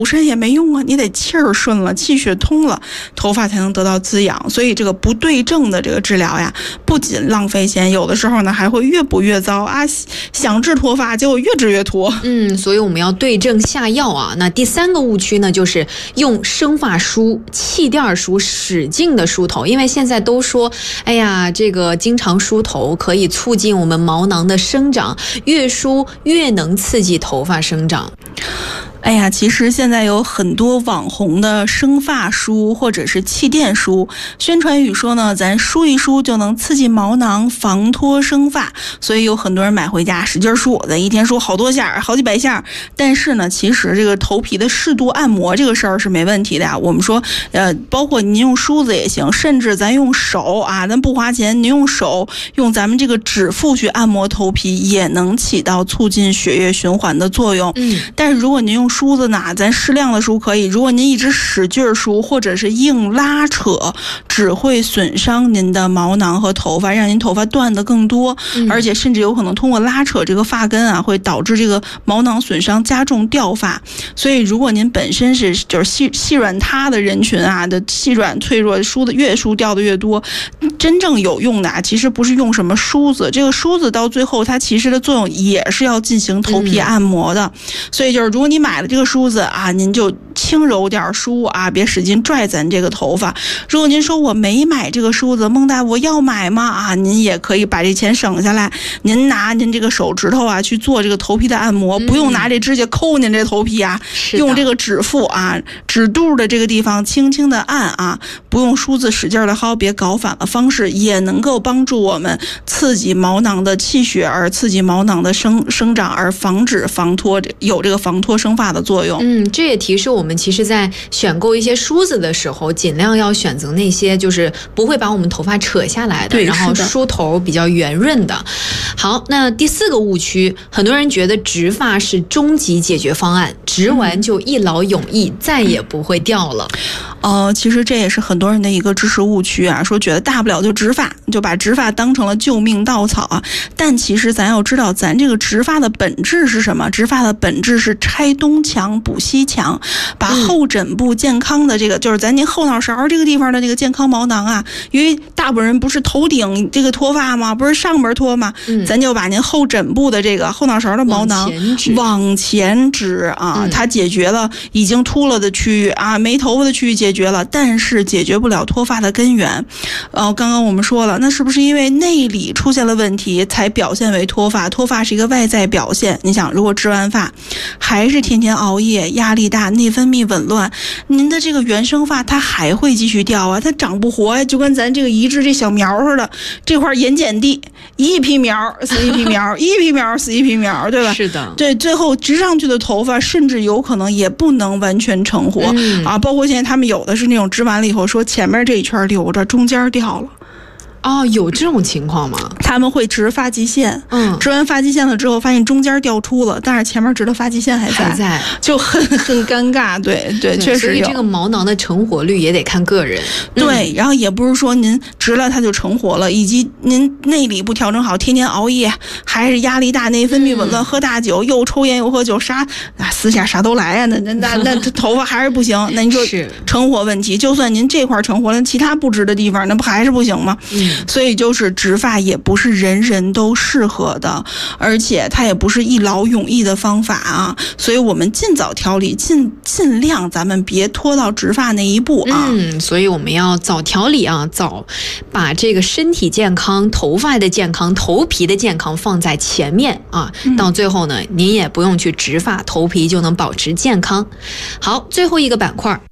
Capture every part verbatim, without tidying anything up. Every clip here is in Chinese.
补肾也没用啊，你得气儿顺了，气血通了，头发才能得到滋养。所以这个不对症的这个治疗呀，不仅浪费钱，有的时候呢还会越补越糟啊，想治脱发结果越治越脱。 嗯，所以我们要对症下药啊。那第三个误区呢，就是用生发梳、气垫梳使劲的梳头，因为现在都说，哎呀，这个经常梳头可以促进我们毛囊的生长，越梳越能刺激头发生长。 哎呀，其实现在有很多网红的生发梳或者是气垫梳，宣传语说呢，咱梳一梳就能刺激毛囊，防脱生发，所以有很多人买回家使劲梳，咱一天梳好多下，好几百下。但是呢，其实这个头皮的适度按摩这个事儿是没问题的呀。我们说，呃，包括您用梳子也行，甚至咱用手啊，咱不花钱，您用手用咱们这个指腹去按摩头皮，也能起到促进血液循环的作用。 嗯， 但是如果您用梳子呢，咱适量的梳可以，如果您一直使劲梳或者是硬拉扯，只会损伤您的毛囊和头发，让您头发断得更多、嗯、而且甚至有可能通过拉扯这个发根啊，会导致这个毛囊损伤加重掉发。所以如果您本身是就是细细软塌的人群啊，的细软脆弱，梳的越梳掉的越多，真正有用的啊，其实不是用什么梳子，这个梳子到最后它其实的作用也是要进行头皮按摩的、嗯、所以就是如果你买了这个梳子啊，您就轻柔点梳啊，别使劲拽咱这个头发。如果您说我没买这个梳子，孟大夫要买吗？啊，您也可以把这钱省下来，您拿您这个手指头啊去做这个头皮的按摩，不用拿这指甲抠您这头皮啊，用这个指腹啊指肚的这个地方轻轻的按啊，不用梳子使劲的薅，别搞反了方式，也能够帮助我们刺激毛囊的气血，而刺激毛囊的生生长，而防止防脱有这个防脱生发的作用。 嗯，这也提示我们，其实在选购一些梳子的时候，尽量要选择那些就是不会把我们头发扯下来的，然后梳头比较圆润的。好，那第四个误区，很多人觉得植发是终极解决方案，植完就一劳永逸、嗯、再也不会掉了。 呃，其实这也是很多人的一个知识误区啊，说觉得大不了就植发，就把植发当成了救命稻草啊。但其实咱要知道，咱这个植发的本质是什么？植发的本质是拆东墙补西墙，把后枕部健康的这个、嗯、就是咱您后脑勺这个地方的这个健康毛囊啊，因为大部分人不是头顶这个脱发吗？不是上边脱吗、嗯、咱就把您后枕部的这个后脑勺的毛囊往前指啊、嗯，它解决了已经秃了的区域啊，没头发的区域解决了，但是解决不了脱发的根源。呃，刚刚我们说了，那是不是因为内里出现了问题才表现为脱发？脱发是一个外在表现。你想，如果植完发还是天天熬夜，压力大，内分泌紊乱，您的这个原生发它还会继续掉啊，它长不活呀，就跟咱这个移植这小苗似的，这块盐碱地一批苗死一批苗，一批苗死一批苗，对吧？ 是的， 对，最后植上去的头发甚至有可能也不能完全成活、嗯、啊，包括现在他们有的是那种植完了以后说前面这一圈留着，中间掉了。 哦，有这种情况吗？ 他们会植发际线， 嗯， 植完发际线了之后，发现中间掉秃了，但是前面植的发际线还在， 还在， 就很很尴尬。对对，确实有。 所以这个毛囊的成活率也得看个人。 对、嗯，然后也不是说您植了它就成活了，以及您内里不调整好，天天熬夜，还是压力大，内分泌紊乱，嗯、喝大酒，又抽烟又喝酒，啥啊私下啥都来呀、啊，那那那那头发还是不行。那你说成活问题，就算您这块成活了，其他不植的地方那不还是不行吗？嗯。所以就是植发也不是人人都适合的，而且它也不是一劳永逸的方法啊。所以我们尽早调理，尽尽量咱们别拖到植发那一步啊。 嗯，所以我们要早调理啊，早把这个身体健康、头发的健康、头皮的健康放在前面啊。嗯、到最后呢，您也不用去植发，头皮就能保持健康。好，最后一个板块。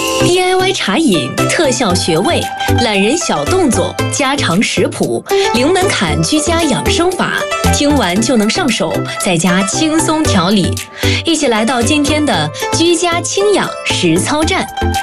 D I Y 茶饮，特效穴位，懒人小动作，家常食谱，零门槛居家养生法，听完就能上手，在家轻松调理。一起来到今天的居家轻养实操站。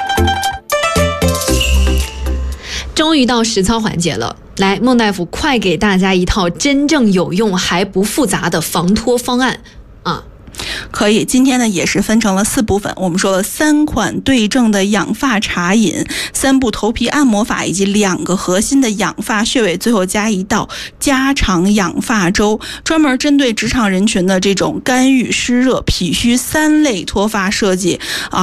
终于到实操环节了，来，孟大夫，快给大家一套真正有用还不复杂的防脱方案啊！ 可以，今天呢也是分成了四部分，我们说了三款对症的养发茶饮，三步头皮按摩法，以及两个核心的养发穴位，最后加一道家常养发粥，专门针对职场人群的这种干预湿热脾虚三类脱发设计啊。